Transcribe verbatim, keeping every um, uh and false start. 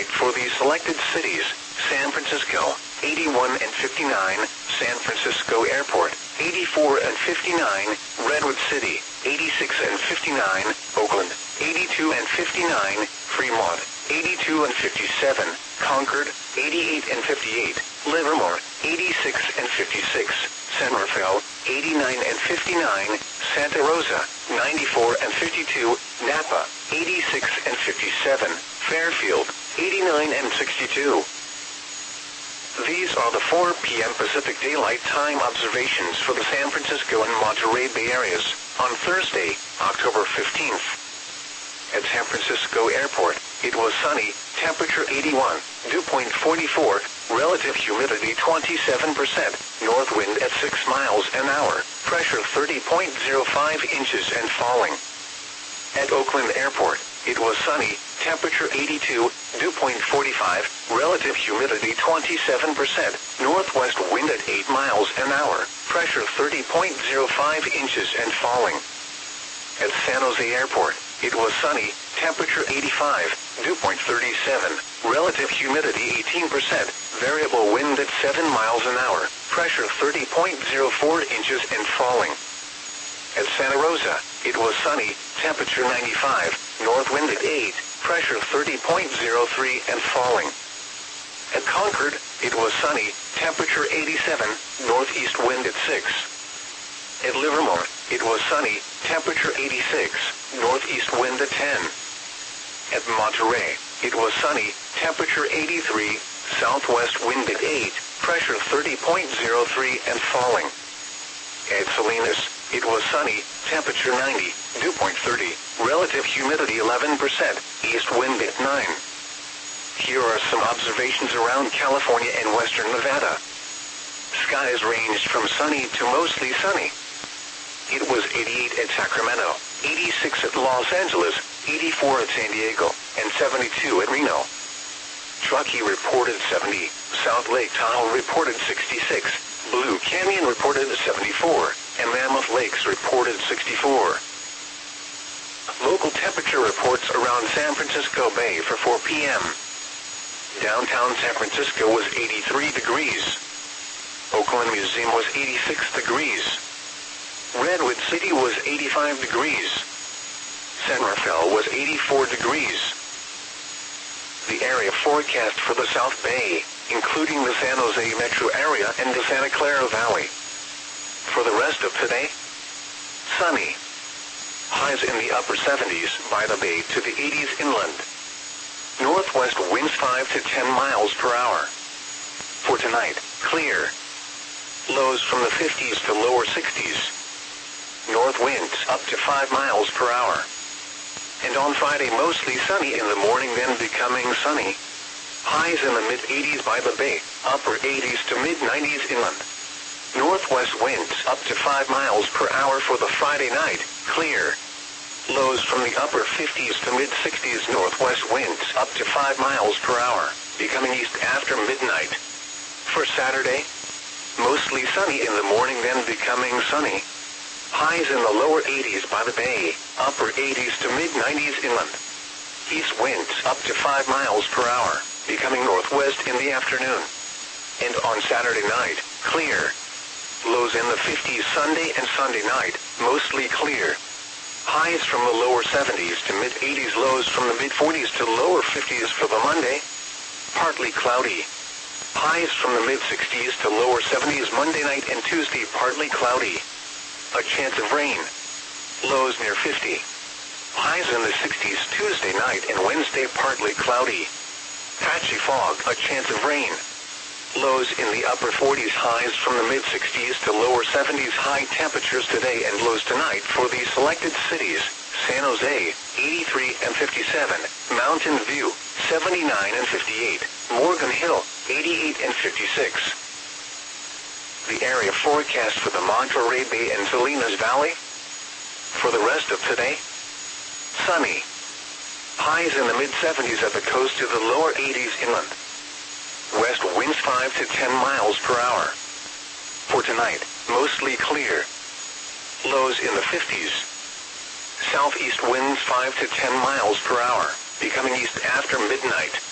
tonight for these selected cities: San Francisco, eighty-one and fifty-nine, San Francisco Airport, eighty-four and fifty-nine, Redwood City, eighty-six and fifty-nine, Oakland, eighty-two and fifty-nine, Fremont, eighty-two and fifty-seven, Concord, eighty-eight and fifty-eight, Livermore, eighty-six and fifty-six, San Rafael, eighty-nine and fifty-nine, Santa Rosa, ninety-four and fifty-two, Napa, eighty-six and fifty-seven, Fairfield, eighty-nine and sixty-two. These are the four p m Pacific Daylight Time observations for the San Francisco and Monterey Bay areas on Thursday, October fifteenth. At San Francisco Airport, it was sunny, temperature eighty-one, dew point forty-four, relative humidity twenty-seven percent, north wind at six miles an hour, pressure thirty point zero five inches and falling. At Oakland Airport, it was sunny, temperature eighty-two, dew point forty-five, relative humidity twenty-seven percent, northwest wind at eight miles an hour, pressure thirty point zero five inches and falling. At San Jose Airport, it was sunny, temperature eighty-five, dew point thirty-seven, relative humidity eighteen percent, variable wind at seven miles an hour, pressure thirty point zero four inches and falling. At Santa Rosa, it was sunny, temperature ninety-five, north wind at eight, pressure thirty point zero three and falling. At Concord, it was sunny, temperature eighty-seven, northeast wind at six. At Livermore, it was sunny, temperature eighty-six, northeast wind at ten. At Monterey, it was sunny, temperature eighty-three, southwest wind at eight, pressure thirty point zero three and falling. At Salinas, it was sunny, temperature ninety, dew point thirty, relative humidity eleven percent, east wind at nine. Here are some observations around California and western Nevada. Skies ranged from sunny to mostly sunny. It was eighty-eight at Sacramento, eighty-six at Los Angeles, eighty-four at San Diego, and seventy-two at Reno. Truckee reported seventy, South Lake Tahoe reported sixty-six, Blue Canyon reported seventy-four, and Mammoth Lakes reported sixty-four. Local temperature reports around San Francisco Bay for four p m Downtown San Francisco was eighty-three degrees. Oakland Museum was eighty-six degrees. Redwood City was eighty-five degrees. San Rafael was eighty-four degrees. The area forecast for the South Bay, including the San Jose metro area and the Santa Clara Valley. For the rest of today, sunny. Highs in the upper seventies by the bay to the eighties inland. Northwest winds five to ten miles per hour. For tonight, clear. Lows from the fifties to lower sixties. North winds up to five miles per hour. And on Friday mostly sunny in the morning, then becoming sunny. Highs in the mid eighties by the bay, upper eighties to mid nineties inland. Northwest winds up to five miles per hour for the Friday night, clear. Lows from the upper fifties to mid sixties, northwest winds up to five miles per hour, becoming east after midnight. For Saturday, mostly sunny in the morning, then becoming sunny. Highs in the lower eighties by the bay, upper eighties to mid nineties inland. East winds up to five miles per hour, becoming northwest in the afternoon. And on Saturday night, clear. Lows in the fifties Sunday and Sunday night, mostly clear. Highs from the lower seventies to mid eighties, lows from the mid forties to lower fifties for the Monday. Partly cloudy. Highs from the mid sixties to lower seventies Monday night and Tuesday, partly cloudy. A chance of rain. Lows near fifty. Highs in the sixties Tuesday night and Wednesday, partly cloudy. Patchy fog, a chance of rain. Lows in the upper forties, highs from the mid sixties to lower seventies. High temperatures today and lows tonight for these selected cities: San Jose, eighty-three and fifty-seven, Mountain View, seventy-nine and fifty-eight, Morgan Hill, eighty-eight and fifty-six. The area forecast for the Monterey Bay and Salinas Valley. For the rest of today, sunny. Highs in the mid seventies at the coast to the lower eighties inland. West winds five to ten miles per hour. For tonight, mostly clear. Lows in the fifties. Southeast winds five to ten miles per hour, becoming east after midnight.